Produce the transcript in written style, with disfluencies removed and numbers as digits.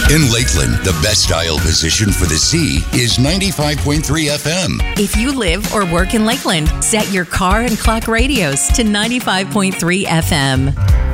In Lakeland, the best dial position for the Z is 95.3 FM. If you live or work in Lakeland, set your car and clock radios to 95.3 FM.